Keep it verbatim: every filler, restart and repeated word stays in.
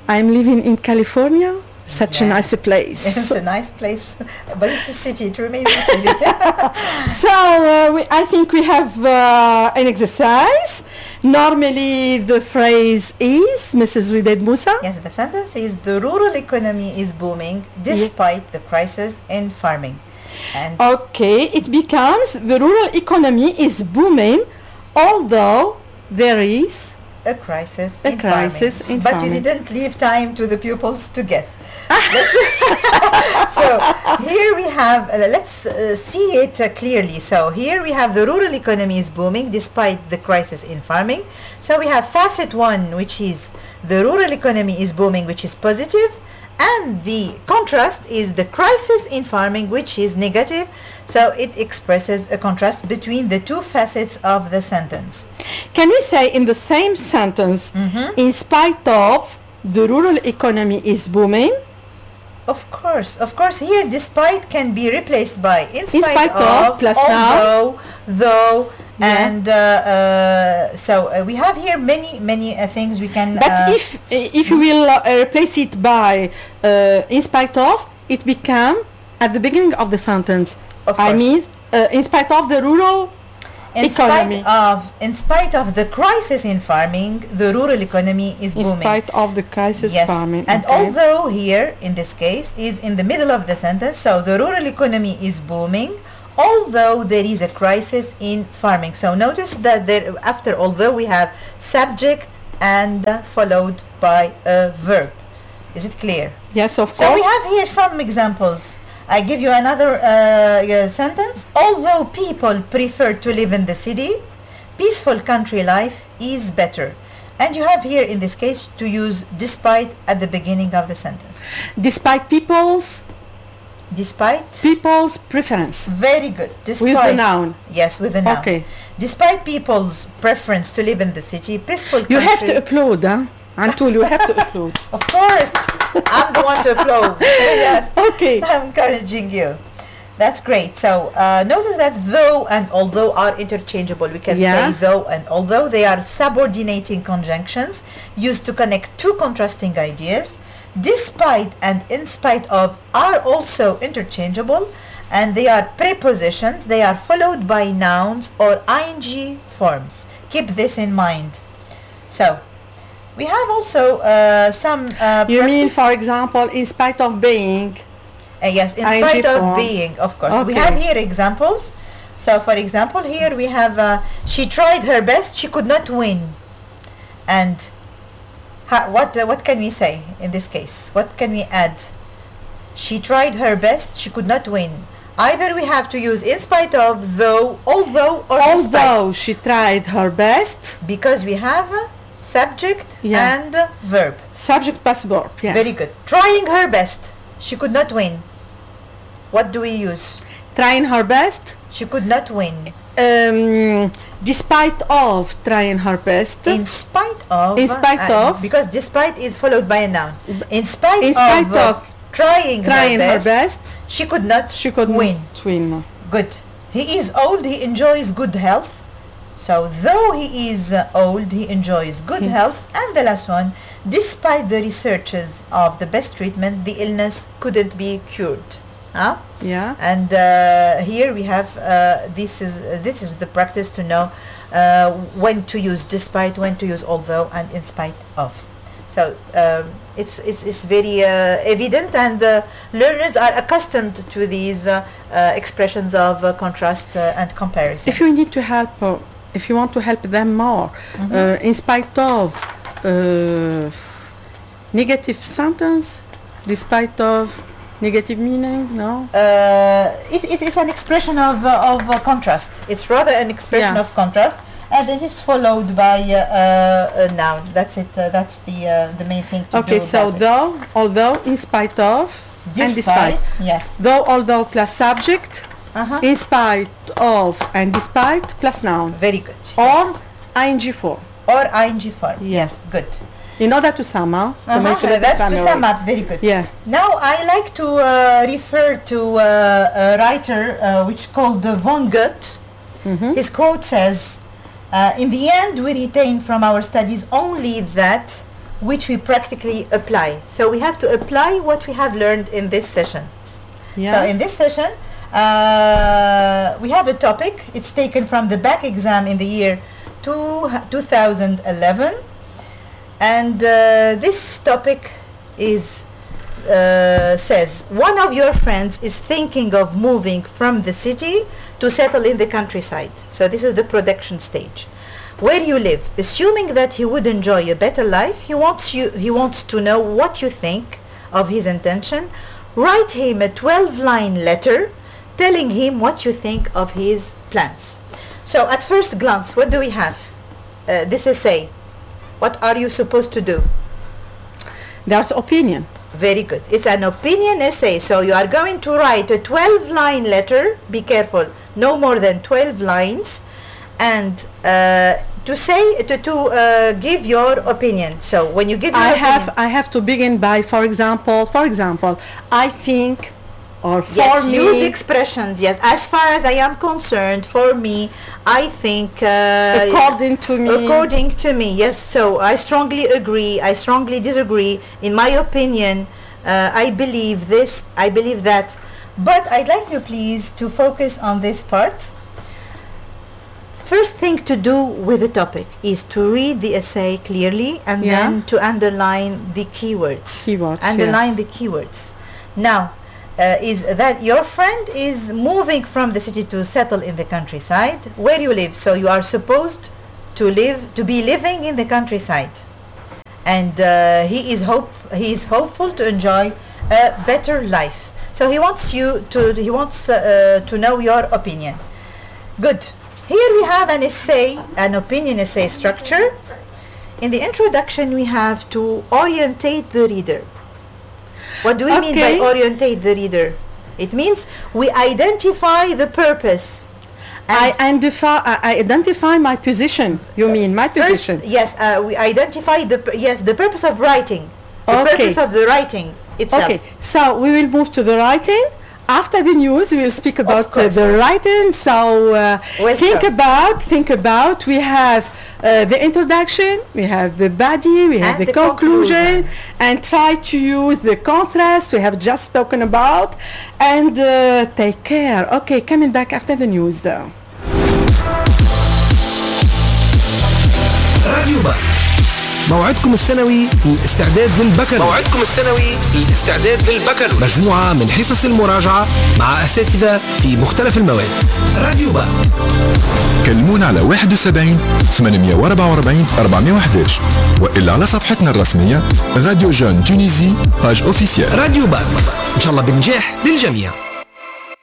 I'm living in California. Such Yeah. a nice place. It's a nice place, but it's a city. It remains a city. So uh, we, I think we have uh, an exercise. Normally the phrase is, Missus Wibaid Musa. Yes, the sentence is the rural economy is booming despite the crisis in farming. And Okay, it becomes the rural economy is booming, although there is a crisis A in crisis farming. in but farming. you didn't leave time to the pupils to guess. Let's so here we have, uh, let's uh, see it uh, clearly. So here we have the rural economy is booming despite the crisis in farming. So we have facet one, which is the rural economy is booming, which is positive, and the contrast is the crisis in farming, which is negative. So it expresses a contrast between the two facets of the sentence. Can we say in the same sentence, in spite of the rural economy is booming, Of course, of course. Here, despite can be replaced by in spite, spite of, plus although, though, Yeah. and uh, uh, so uh, we have here many, many uh, things we can. but uh, if if you will uh, replace it by uh, in spite of, it become at the beginning of the sentence. Of I course. mean, uh, in spite of the rural in economy. spite of, in spite of the crisis in farming, the rural economy is in booming. spite of the crisis Yes, farming. and okay. although here in this case is in the middle of the sentence, so the rural economy is booming, although there is a crisis in farming. So notice that there, after although we have subject and uh, followed by a verb. Is it clear? Yes, of So course. we have here some examples. I give you another uh, uh, sentence. Although people prefer to live in the city, peaceful country life is better. And you have here in this case to use despite at the beginning of the sentence. Despite people's Despite. people's preference. Very good. Despite. With the noun. Yes, with the noun. Okay. Despite people's preference to live in the city, peaceful country. You have to applaud, huh? Antul, you have to applaud. Of course. I'm the one to applaud. Yes. Okay. I'm encouraging you. That's great. So uh, notice that though and although are interchangeable. We can Yeah. say though and although. They are subordinating conjunctions used to connect two contrasting ideas. Despite and in spite of are also interchangeable, and they are prepositions. They are followed by nouns or ing forms. Keep this in mind. So we have also uh, some uh, You mean, practice- for example, in spite of being. Uh, yes, in I N G spite of form. being, of course. We Okay. have here examples. So, for example, here we have, uh, she tried her best, she could not win. And ha, what uh, what can we say in this case? What can we add? She tried her best, she could not win. Either we have to use in spite of, though, although, or despite. Although she tried her best, Because we have uh, subject Yeah. and uh, verb. subject plus verb. Yeah. Very good. Trying her best, she could not win. What do we use? Trying her best, She could not win. um, despite of trying her best. In spite of. In spite uh, of. Because despite is followed by a noun. In spite, In spite of, uh, of trying, trying her, her best, best, she could not she could win. not win. Good. He is old, he enjoys good health. So though he is uh, old, he enjoys good Yeah. health. And the last one, despite the researches of the best treatment, the illness couldn't be cured. Huh? Yeah. And uh, here we have uh, this is uh, this is the practice to know uh, when to use despite, when to use although, and in spite of. So um, it's, it's it's very uh, evident, and uh, learners are accustomed to these uh, uh, expressions of uh, contrast uh, and comparison. If you need to help, uh, if you want to help them more, uh, in spite of uh, negative sentence, despite of negative meaning, no? uh, it's, it's, it's an expression of uh, of uh, contrast. It's rather an expression Yeah. of contrast, and it is followed by uh, uh, a noun. That's it. Uh, that's the uh, the main thing to Okay, do. so about it. though, although, in spite of, and despite. Yes. Though, although plus subject, Uh-huh. in spite of and despite plus noun. Very good. Or ing form. or ing form. Yes. Good. In order to sum up, to make Uh-huh. it That's to summary. sum up. Very good. Yeah. Now I like to uh, refer to uh, a writer uh, which called uh, von Goethe. His quote says, uh, "In the end, we retain from our studies only that which we practically apply. So we have to apply what we have learned in this session. Yeah. So in this session, uh, we have a topic. It's taken from the back exam in the year two, two thousand eleven. And uh, this topic is uh, says, one of your friends is thinking of moving from the city to settle in the countryside. So this is the production stage. Where you live, assuming that he would enjoy a better life, he wants you he wants to know what you think of his intention. Write him a twelve line letter telling him what you think of his plans. So at first glance, what do we have? Uh, this essay, what are you supposed to do? There's opinion. Very good. It's an opinion essay. So you are going to write a twelve line letter. Be careful, no more than twelve lines. And uh, to say, to, to uh, give your opinion. So when you give your I opinion. have, I have to begin by, for example, for example, I think, or for yes, me. use expressions. Yes, as far as I am concerned, for me, I think. Uh, according to me. According to me, yes. So I strongly agree. I strongly disagree. In my opinion, uh, I believe this. I believe that. But I'd like you, please, to focus on this part. First thing to do with the topic is to read the essay clearly and Yeah. then to underline the keywords. Keywords, Underline yes. the keywords. Now. Uh, is that your friend is moving from the city to settle in the countryside where you live, so you are supposed to live to be living in the countryside, and uh, he is hope he is hopeful to enjoy a better life. So he wants you to he wants uh, to know your opinion. Good. Here we have an essay, an opinion essay structure. In the introduction, we have to orientate the reader. What do we Okay. mean by orientate the reader? It means we identify the purpose. I And identify, I identify my position. You mean my first, position? yes, uh, we identify the pur- yes the purpose of writing. The Okay. purpose of the writing itself. Okay, so we will move to the writing. After the news, we will speak about uh, course. the writing. So uh, Welcome. think about, think about. We have uh, the introduction, we have the body, we have And the, the conclusion, conclusion. and try to use the contrast we have just spoken about, and uh, take care. Okay, coming back after the news though. راديو باك، موعدكم السنوي للاستعداد للبكالوريوس. موعدكم السنوي للاستعداد للبكالوريوس. مجموعة من حصص المراجعة مع أساتذة في مختلف المواد. راديو باك. كلمونا على واحد وسبعين ثمانمية وأربعة وأربعين أربعمية وأحد عشر وإلا على صفحتنا الرسمية راديو جون تونيزي باج أوفيسيال. راديو باك، إن شاء الله بالنجاح للجميع.